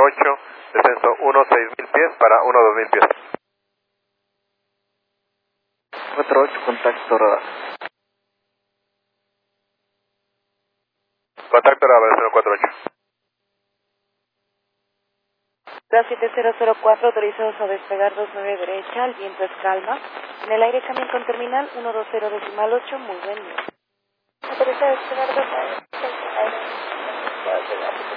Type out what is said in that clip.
48, descenso 16000 pies para 12000 pies. 48, contacto radar. Contacto radar 048. TRAN 7004, autorizados a despegar 29 derecha, el viento es calma. En el aire cambien con terminal 120.8, muy buen día. Autorizados a despegar 29 derecha,